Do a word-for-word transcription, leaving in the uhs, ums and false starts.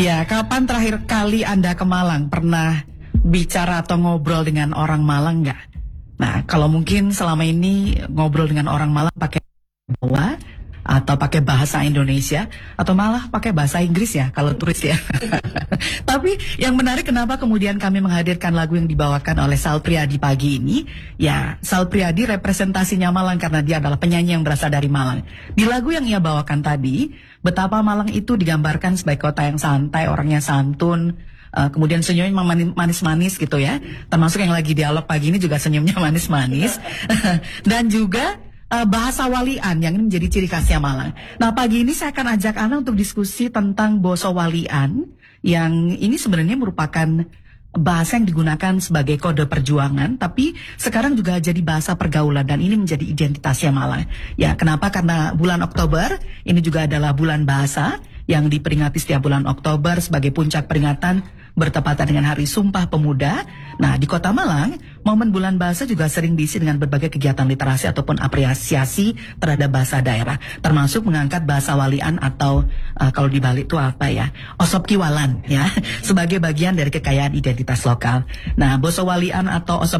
Ya, kapan terakhir kali Anda ke Malang? Pernah bicara atau ngobrol dengan orang Malang nggak? Nah, kalau mungkin selama ini ngobrol dengan orang Malang pakai Jawa atau pakai bahasa Indonesia atau malah pakai bahasa Inggris ya kalau turis ya. Tapi yang menarik kenapa kemudian kami menghadirkan lagu yang dibawakan oleh Sal Priadi pagi ini. Ya, Sal Priadi representasinya Malang karena dia adalah penyanyi yang berasal dari Malang. Di lagu yang ia bawakan tadi, betapa Malang itu digambarkan sebagai kota yang santai, orangnya santun, uh, kemudian senyumnya memang manis-manis gitu ya. Termasuk yang lagi dialog pagi ini juga senyumnya manis-manis. Dan juga Uh, bahasa walian yang ini menjadi ciri khasnya Malang. Nah, pagi ini saya akan ajak Anda untuk diskusi tentang boso walian yang ini sebenarnya merupakan bahasa yang digunakan sebagai kode perjuangan, tapi sekarang juga jadi bahasa pergaulan dan ini menjadi identitasnya Malang. Ya, kenapa? Karena bulan Oktober ini juga adalah bulan bahasa yang diperingati setiap bulan Oktober sebagai puncak peringatan bertepatan dengan Hari Sumpah Pemuda. Nah, di Kota Malang, momen bulan bahasa juga sering diisi dengan berbagai kegiatan literasi ataupun apresiasi terhadap bahasa daerah, termasuk mengangkat bahasa walian atau uh, kalau di Bali itu apa ya, osop kiwalan ya, sebagai bagian dari kekayaan identitas lokal. Nah, boso walian atau osop